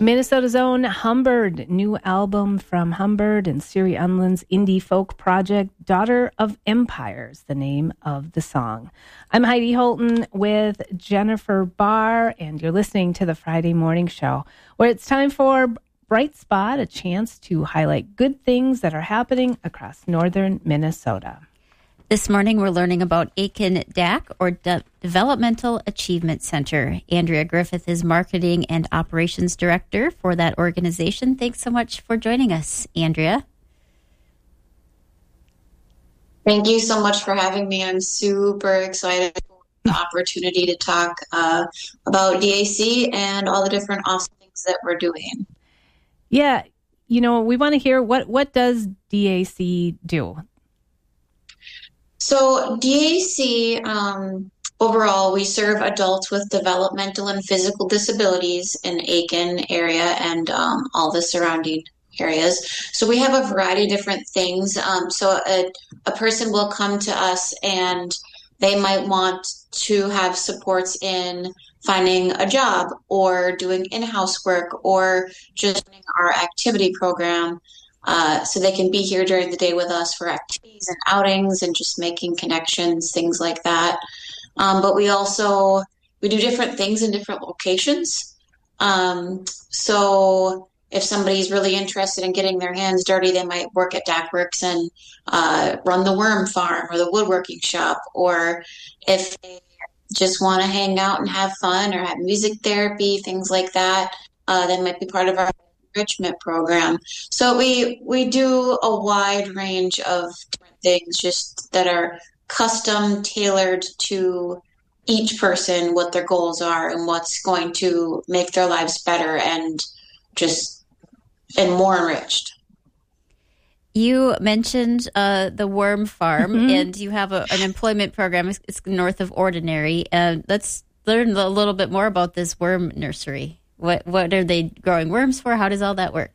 Minnesota's own Humbird, new album from Humbird and Siri Unland's indie folk project, Daughter of Empires, the name of the song. I'm Heidi Holton with Jennifer Barr, and you're listening to the Friday Morning Show, where it's time for Bright Spot, a chance to highlight good things that are happening across northern Minnesota. This morning, we're learning about Aitkin DAC, or Developmental Achievement Center. Andrea Griffith is Marketing and Operations Director for that organization. Thanks so much for joining us, Andrea. Thank you so much for having me. I'm super excited for the opportunity to talk about DAC and all the different awesome things that we're doing. Yeah, we want to hear what does DAC do? So DAC, overall, we serve adults with developmental and physical disabilities in Aitkin area and all the surrounding areas. So we have a variety of different things. So a person will come to us and they might want to have supports in finding a job or doing in-house work or just running our activity program. So they can be here during the day with us for activities and outings and just making connections, things like that. But we do different things in different locations. So if somebody's really interested in getting their hands dirty, they might work at DAC Works and run the worm farm or the woodworking shop. Or if they just want to hang out and have fun or have music therapy, things like that, they might be part of our enrichment program. So we do a wide range of different things just that are custom tailored to each person, what their goals are and what's going to make their lives better and more enriched. You mentioned the worm farm, and you have an employment program. It's north of Ordinary. Let's learn a little bit more about this worm nursery. What are they growing worms for? How does all that work?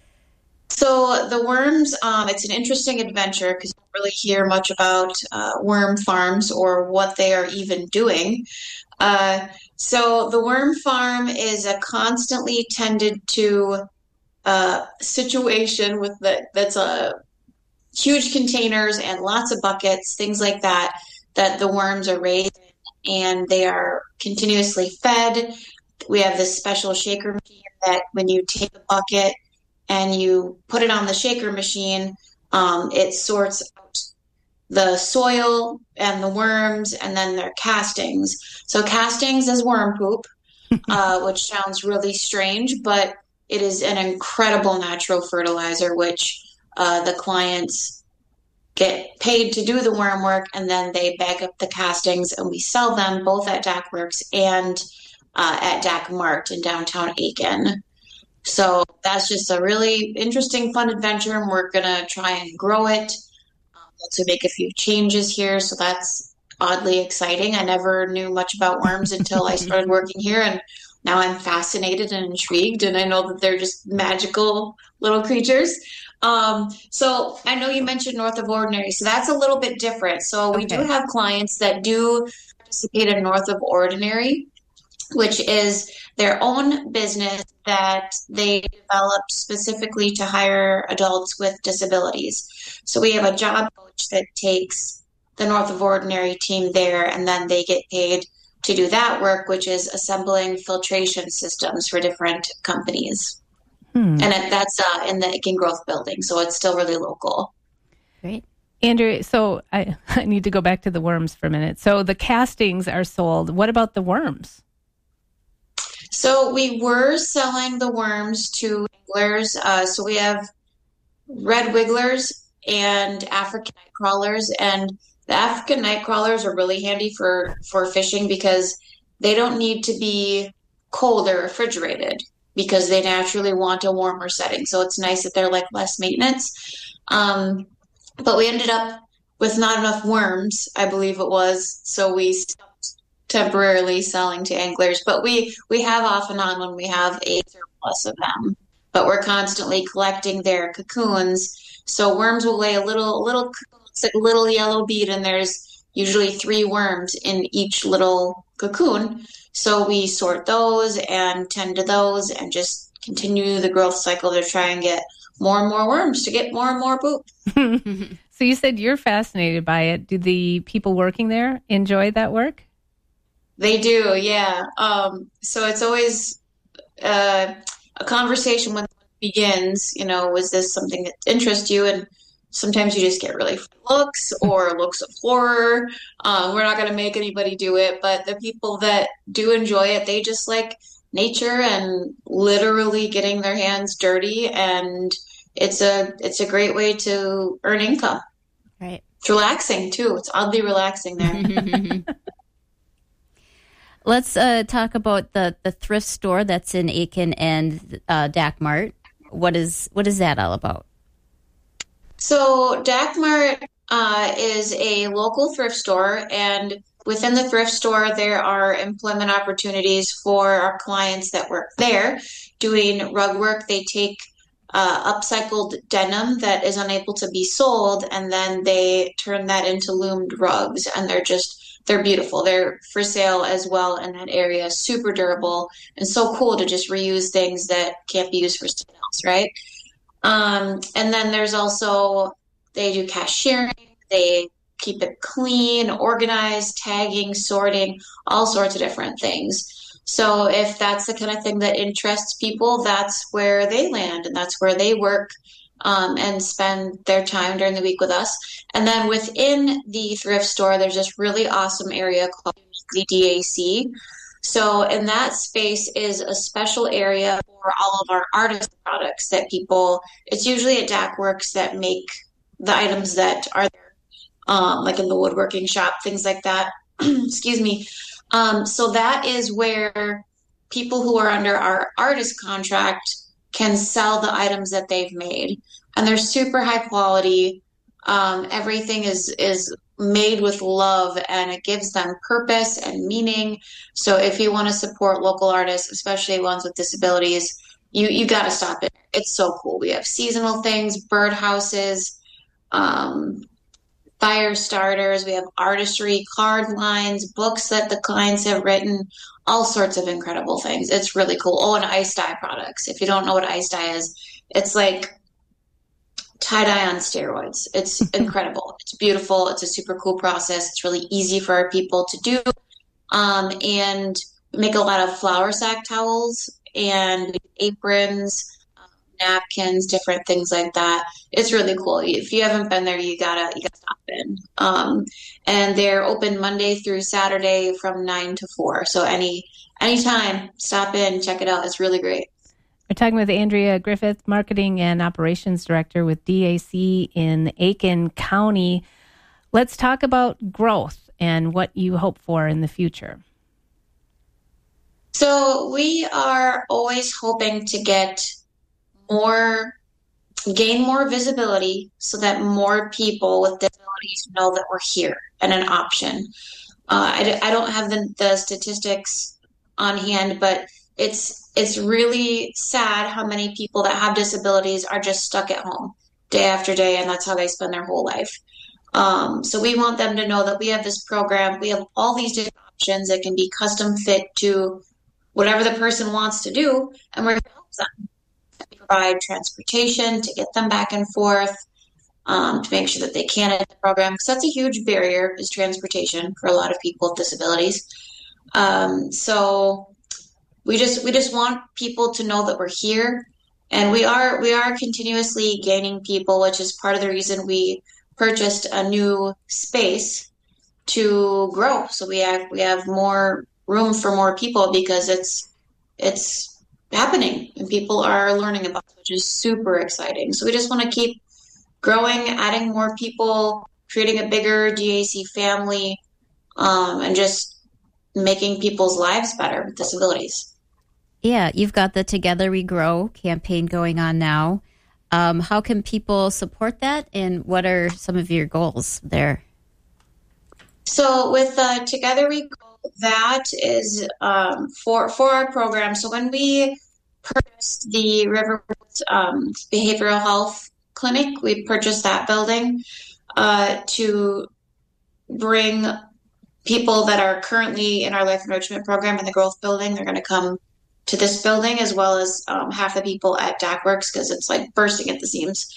So the worms, it's an interesting adventure because you don't really hear much about worm farms or what they are even doing. So the worm farm is a constantly tended to situation that's huge containers and lots of buckets, things like that the worms are raised in, and they are continuously fed. We have this special shaker machine that when you take a bucket and you put it on the shaker machine, it sorts out the soil and the worms and then their castings. So castings is worm poop, which sounds really strange, but it is an incredible natural fertilizer, which the clients get paid to do the worm work, and then they bag up the castings and we sell them both at DAC Works and at DAC Mart in downtown Aitkin. So that's just a really interesting, fun adventure, and we're going to try and grow it. Also make a few changes here, so that's oddly exciting. I never knew much about worms until I started working here, and now I'm fascinated and intrigued, and I know that they're just magical little creatures. So I know you mentioned North of Ordinary, so that's a little bit different. So we do have clients that do participate in North of Ordinary, which is their own business that they developed specifically to hire adults with disabilities. So we have a job coach that takes the North of Ordinary team there, and then they get paid to do that work, which is assembling filtration systems for different companies. And that's in the Aitkin Growth Building, so it's still really local. Great. Andrew, so I need to go back to the worms for a minute. So the castings are sold. What about the worms? So we were selling the worms to wigglers. So we have red wigglers and African night crawlers. And the African night crawlers are really handy for fishing because they don't need to be cold or refrigerated because they naturally want a warmer setting. So it's nice that they're like less maintenance. But we ended up with not enough worms, I believe it was. So we stopped temporarily selling to anglers, but we have off and on when we have a surplus of them. But we're constantly collecting their cocoons. So worms will lay a little yellow bead, and there's usually 3 worms in each little cocoon. So we sort those and tend to those and just continue the growth cycle to try and get more and more worms to get more and more poop. So you said you're fascinated by it. Do the people working there enjoy that work? They do, yeah. So it's always a conversation when it begins, was this something that interests you? And sometimes you just get really looks or looks of horror. We're not going to make anybody do it, but the people that do enjoy it, they just like nature and literally getting their hands dirty, and it's a great way to earn income. Right. It's relaxing too. It's oddly relaxing there. Let's talk about the thrift store that's in Aitkin and Dak Mart. What is that all about? So Dak Mart is a local thrift store, and within the thrift store, there are employment opportunities for our clients that work there doing rug work. They take upcycled denim that is unable to be sold, and then they turn that into loomed rugs, and they're beautiful. They're for sale as well in that area. Super durable and so cool to just reuse things that can't be used for something else, right? And then there's also, they do cashiering. They keep it clean, organized, tagging, sorting, all sorts of different things. So if that's the kind of thing that interests people, that's where they land and that's where they work and spend their time during the week with us. And then within the thrift store, there's this really awesome area called the DAC. So in that space is a special area for all of our artist products that people, it's usually at Dak Works that make the items that are there, like in the woodworking shop, things like that. Excuse me. So that is where people who are under our artist contract can sell the items that they've made. And they're super high quality. Everything is made with love, and it gives them purpose and meaning. So if you want to support local artists, especially ones with disabilities, you got to stop it. It's so cool. We have seasonal things, bird houses, fire starters. We have artistry, card lines, books that the clients have written, all sorts of incredible things. It's really cool. Oh, and ice dye products. If you don't know what ice dye is, it's like tie-dye on steroids. It's incredible. It's beautiful. It's a super cool process. It's really easy for our people to do. And make a lot of flour sack towels and aprons, napkins, different things like that. It's really cool. If you haven't been there, you gotta stop in. And they're open Monday through Saturday from 9 to 4. So anytime, stop in, check it out. It's really great. We're talking with Andrea Griffith, Marketing and Operations Director with DAC in Aitkin County. Let's talk about growth and what you hope for in the future. So we are always hoping to gain more visibility so that more people with disabilities know that we're here and an option. I don't have the statistics on hand, but it's really sad how many people that have disabilities are just stuck at home day after day, and that's how they spend their whole life. So we want them to know that we have this program. We have all these different options that can be custom fit to whatever the person wants to do, and we're going to help them. We provide transportation to get them back and forth, to make sure that they can enter the program, because that's a huge barrier, is transportation for a lot of people with disabilities. So we just want people to know that we're here, and we are continuously gaining people, which is part of the reason we purchased a new space to grow. So we have more room for more people, because it's happening and people are learning about it, which is super exciting. So we just want to keep growing, adding more people, creating a bigger DAC family, and just making people's lives better with disabilities. Yeah, you've got the Together We Grow campaign going on now. How can people support that, and what are some of your goals there? So with Together We Grow, that is for our program. So when we purchased the Riverwoods Behavioral Health Clinic, we purchased that building to bring people that are currently in our life enrichment program in the growth building. They're going to come to this building, as well as half the people at DAC Works, because it's like bursting at the seams.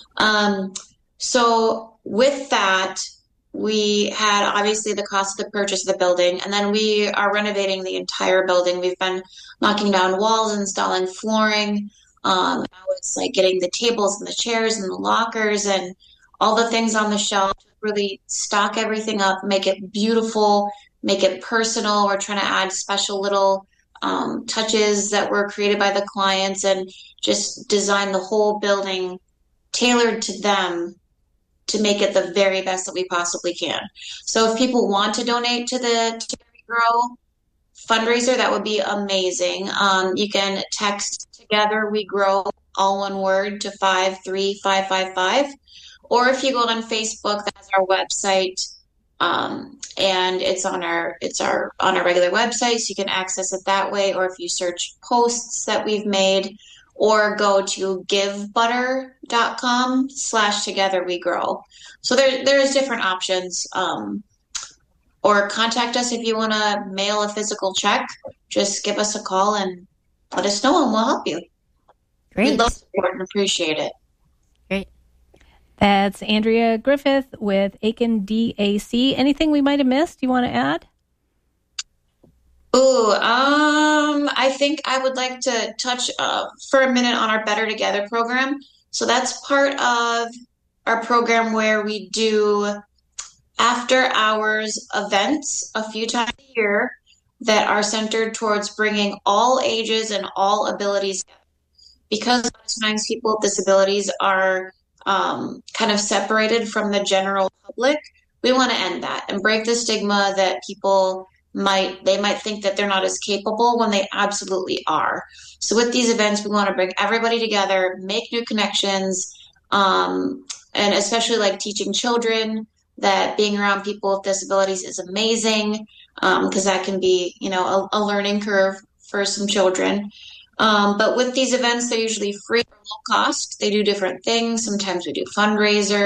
So with that, we had obviously the cost of the purchase of the building, and then we are renovating the entire building. We've been knocking down walls, installing flooring. Now it's like getting the tables and the chairs and the lockers and all the things on the shelf, really stock everything up, make it beautiful, make it personal. We're trying to add special little touches that were created by the clients and just design the whole building tailored to them to make it the very best that we possibly can. So if people want to donate to the Together We Grow fundraiser, that would be amazing. You can text Together We Grow, all one word, to 53555. Or if you go on Facebook, that's our website, and it's on our regular website, so you can access it that way. Or if you search posts that we've made, or go to givebutter.com/Together We Grow. So there's different options. Or contact us if you want to mail a physical check. Just give us a call and let us know, and we'll help you. Great. We love support and appreciate it. Great. That's Andrea Griffith with Aiken DAC. Anything we might have missed you want to add? I think I would like to touch for a minute on our Better Together program. So that's part of our program where we do after hours events a few times a year that are centered towards bringing all ages and all abilities. Because sometimes people with disabilities are kind of separated from the general public, we want to end that and break the stigma that people might think that they're not as capable when they absolutely are. So with these events, we want to bring everybody together, make new connections, and especially like teaching children that being around people with disabilities is amazing, because that can be, a learning curve for some children. But with these events, they're usually free or low cost. They do different things. Sometimes we do fundraisers.